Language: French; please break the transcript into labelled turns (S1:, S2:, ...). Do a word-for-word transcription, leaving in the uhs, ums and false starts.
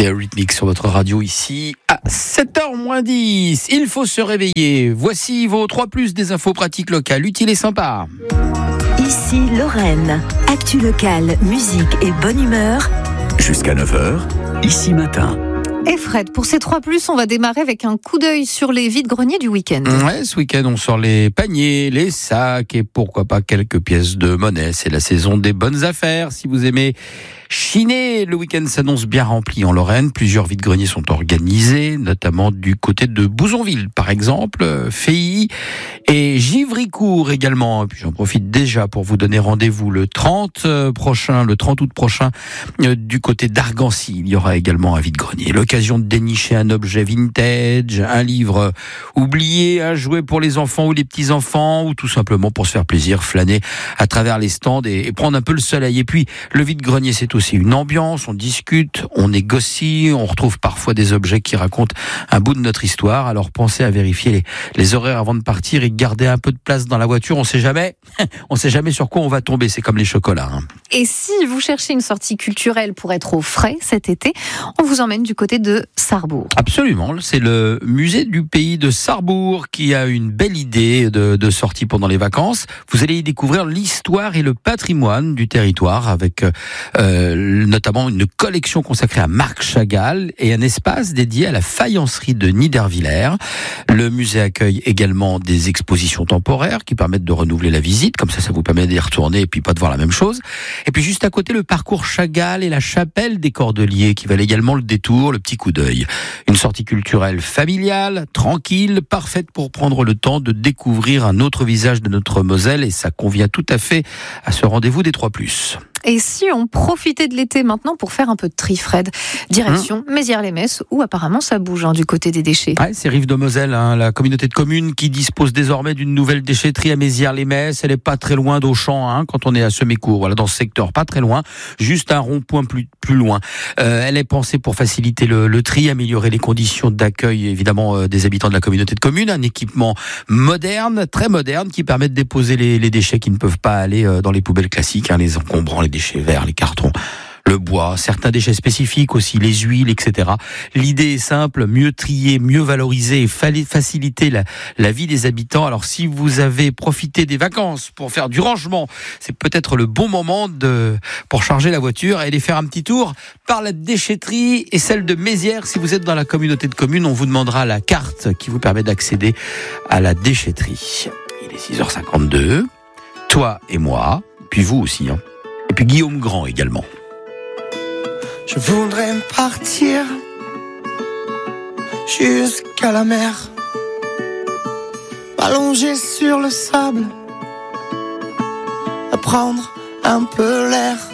S1: écoutez Eurythmics sur votre radio ici à sept heures moins dix. Il faut se réveiller. Voici vos trois plus des infos pratiques locales, utiles et sympas.
S2: Ici Lorraine. Actu locale, musique et bonne humeur.
S3: Jusqu'à neuf heures, ici matin.
S4: Et Fred, pour ces trois plus, on va démarrer avec un coup d'œil sur les vides-greniers du week-end.
S1: Ouais, ce week-end, on sort les paniers, les sacs et pourquoi pas quelques pièces de monnaie. C'est la saison des bonnes affaires. Si vous aimez chiner, le week-end s'annonce bien rempli en Lorraine. Plusieurs vides-greniers sont organisés, notamment du côté de Bouzonville, par exemple, Feilly et Givricourt également. Et puis j'en profite déjà pour vous donner rendez-vous le trente prochain, le trente août prochain, du côté d'Argancy. Il y aura également un vide-grenier. L'occasion de dénicher un objet vintage, un livre oublié, un jouet pour les enfants ou les petits-enfants, ou tout simplement pour se faire plaisir, flâner à travers les stands et, et prendre un peu le soleil. Et puis, le vide-grenier, c'est aussi une ambiance, on discute, on négocie, on retrouve parfois des objets qui racontent un bout de notre histoire. Alors pensez à vérifier les, les horaires avant de partir et garder un peu de place dans la voiture. On sait jamais, on sait jamais sur quoi on va tomber. C'est comme les chocolats. Hein.
S4: Et si vous cherchez une sortie culturelle pour être au frais cet été, on vous emmène du côté de Sarrebourg.
S1: Absolument, c'est le musée du pays de Sarrebourg qui a une belle idée de, de sortie pendant les vacances. Vous allez y découvrir l'histoire et le patrimoine du territoire avec euh, notamment une collection consacrée à Marc Chagall et un espace dédié à la faïencerie de Niederwiller. Le musée accueille également des expositions temporaires qui permettent de renouveler la visite, comme ça ça vous permet d'y retourner et puis pas de voir la même chose. Et puis juste à côté, le parcours Chagall et la chapelle des Cordeliers qui valent également le détour, le petit coup d'œil. Une sortie culturelle familiale, tranquille, parfaite pour prendre le temps de découvrir un autre visage de notre Moselle et ça convient tout à fait à ce rendez-vous des trois plus.
S4: Et si on profitait de l'été maintenant pour faire un peu de tri, Fred, direction mmh. Mézières-les-Messes, où apparemment ça bouge hein, du côté des déchets.
S1: Ouais, c'est Rives de Moselle, hein, la communauté de communes qui dispose désormais d'une nouvelle déchetterie à Mézières-les-Messes. Elle est pas très loin d'Auchan, hein, quand on est à Semécourt, voilà, dans ce secteur, pas très loin, juste un rond-point plus plus loin. Euh, elle est pensée pour faciliter le, le tri, améliorer les conditions d'accueil évidemment euh, des habitants de la communauté de communes, un équipement moderne, très moderne, qui permet de déposer les, les déchets qui ne peuvent pas aller euh, dans les poubelles classiques, hein, les encombrants, les déchets verts, les cartons, le bois, certains déchets spécifiques aussi, les huiles, et cetera. L'idée est simple, mieux trier, mieux valoriser et faciliter la, la vie des habitants. Alors si vous avez profité des vacances pour faire du rangement, c'est peut-être le bon moment de, pour charger la voiture et aller faire un petit tour par la déchetterie et celle de Mézières. Si vous êtes dans la communauté de communes, on vous demandera la carte qui vous permet d'accéder à la déchetterie. Il est six heures cinquante-deux, toi et moi, puis vous aussi, hein. Et puis Guillaume Grand également.
S5: Je voudrais partir jusqu'à la mer, m'allonger sur le sable, à prendre un peu l'air.